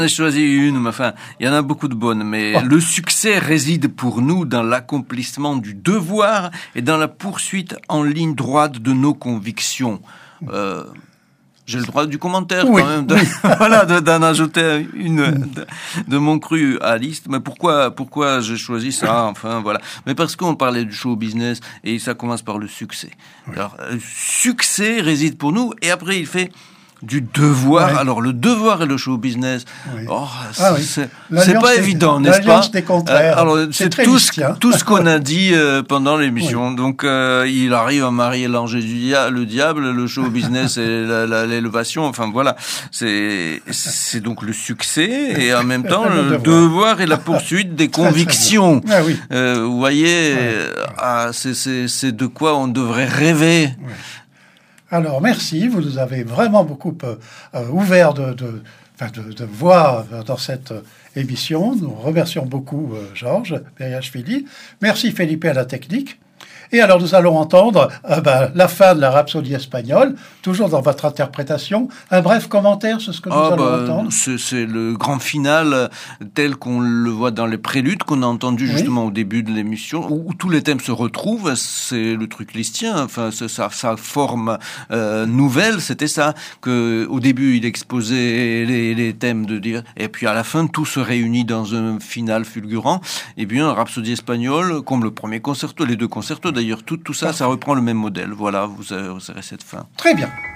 J'en ai choisi une, mais enfin, il y en a beaucoup de bonnes, mais le succès réside pour nous dans l'accomplissement du devoir et dans la poursuite en ligne droite de nos convictions. J'ai le droit du commentaire quand même, voilà, d'en ajouter une de mon cru à la liste. Mais pourquoi j'ai choisi ça? Enfin voilà. Mais parce qu'on parlait du show business et ça commence par le succès. Alors, le succès réside pour nous et après il fait du devoir. Alors le devoir et le show business, c'est pas évident, n'est-ce pas? L'alliance des contraires. Alors c'est tout ce qu'on a dit pendant l'émission. Oui. Donc il arrive à marier l'ange et le diable, le show business et l'élévation. Enfin voilà, c'est donc le succès et en même temps le devoir et la poursuite des convictions. Vous voyez, c'est de quoi on devrait rêver. Oui. Alors, merci, vous nous avez vraiment beaucoup ouvert de voix dans cette émission. Nous remercions beaucoup Georges Beriashvili. Merci Felipe à la technique. Et alors, nous allons entendre la fin de la Rhapsodie espagnole, toujours dans votre interprétation. Un bref commentaire sur ce que nous allons entendre. C'est le grand final tel qu'on le voit dans les préludes qu'on a entendu justement au début de l'émission, où tous les thèmes se retrouvent. C'est le truc listien, enfin, sa forme nouvelle, c'était ça, que au début il exposait les thèmes et puis à la fin tout se réunit dans un final fulgurant. Et bien, Rhapsodie espagnole, comme le premier concerto, les deux concertos d'ailleurs, tout ça, ça reprend le même modèle. Voilà, vous aurez cette fin. Très bien.